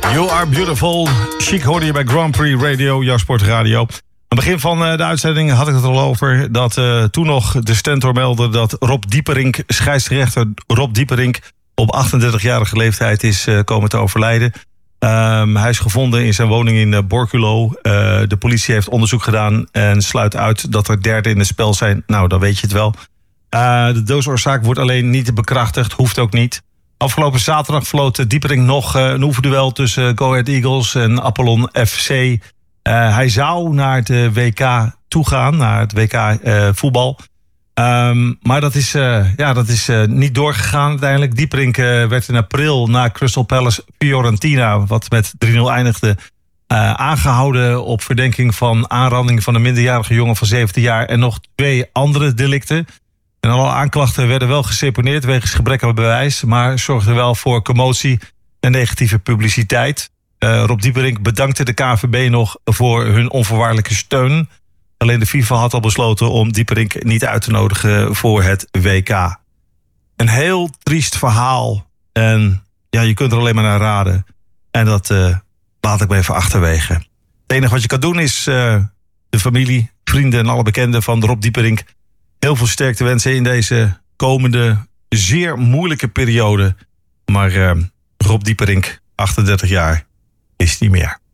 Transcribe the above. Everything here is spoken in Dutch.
You Are Beautiful. Chic hoorde je bij Grand Prix Radio, jouw sportradio. Aan het begin van de uitzending had ik het al over dat toen nog de stentor meldde dat Rob Dieperink, scheidsrechter Rob Dieperink, op 38-jarige leeftijd is komen te overlijden. Hij is gevonden in zijn woning in Borculo. De politie heeft onderzoek gedaan en sluit uit dat er derden in het spel zijn. Nou, dan weet je het wel. De doodsoorzaak wordt alleen niet bekrachtigd, hoeft ook niet. Afgelopen zaterdag vloot Dieperink nog een oefenduel tussen Go Ahead Eagles en Apollon FC. Hij zou naar het WK toegaan, naar het WK voetbal. Maar dat is niet doorgegaan uiteindelijk. Dieperink werd in april na Crystal Palace Fiorentina, wat met 3-0 eindigde, aangehouden op verdenking van aanranding van een minderjarige jongen van 17 jaar en nog 2 andere delicten. En alle aanklachten werden wel geseponeerd wegens gebrek aan bewijs, maar zorgden wel voor commotie en negatieve publiciteit. Rob Dieperink bedankte de KNVB nog voor hun onvoorwaardelijke steun. Alleen de FIFA had al besloten om Dieperink niet uit te nodigen voor het WK. Een heel triest verhaal. En ja, je kunt er alleen maar naar raden. En dat laat ik me even achterwege. Het enige wat je kan doen is de familie, vrienden en alle bekenden van Rob Dieperink heel veel sterkte wensen in deze komende zeer moeilijke periode. Maar Rob Dieperink, 38 jaar, is niet meer.